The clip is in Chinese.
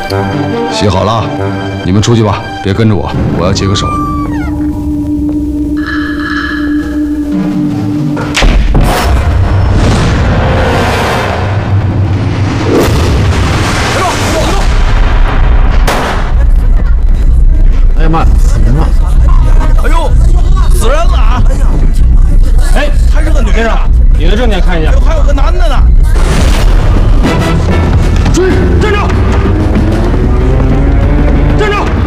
洗好了，你们出去吧，别跟着我，我要接个手。 哎呀妈，死人了！ 哎呦，死人了啊！哎，还是个女的， 你的证件看一下。 还有个男的呢。